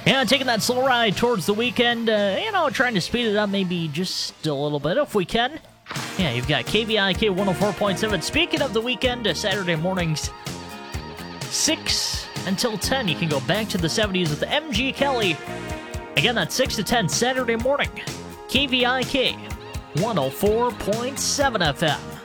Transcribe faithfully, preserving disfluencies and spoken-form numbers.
Yeah, taking that slow ride towards the weekend, uh, you know, trying to speed it up maybe just a little bit if we can. Yeah, you've got K V I K one oh four point seven. Speaking of the weekend, uh, Saturday mornings, six until ten, you can go back to the seventies with M G Kelly. Again, that's six to ten Saturday morning. K V I K one oh four point seven F M.